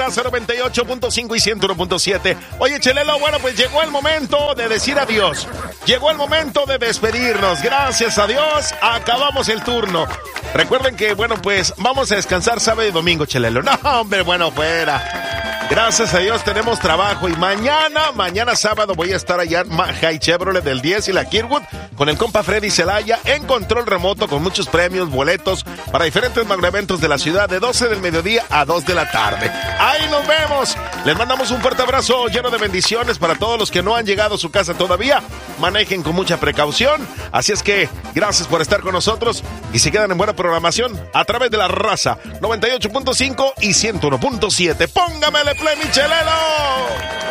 raza 98.5 y 101.7. Oye, Chelelo, bueno, pues llegó el momento de decir adiós. Llegó el momento de despedirnos. Gracias a Dios, acabamos el turno. Recuerden que, bueno, pues vamos a descansar sábado y domingo, Chelelo. No, hombre, bueno, fuera. Gracias a Dios tenemos trabajo y mañana sábado voy a estar allá en High Chevrolet del 10 y la Kirkwood con el compa Freddy Celaya en control remoto con muchos premios, boletos para diferentes magnoeventos de la ciudad de 12 del mediodía a 2 de la tarde. Ahí nos vemos. Les mandamos un fuerte abrazo lleno de bendiciones para todos los que no han llegado a su casa todavía. Manejen con mucha precaución. Así es que gracias por estar con nosotros y se quedan en buena programación a través de la raza 98.5 y 101.7. Póngamele play, mi Chelelo.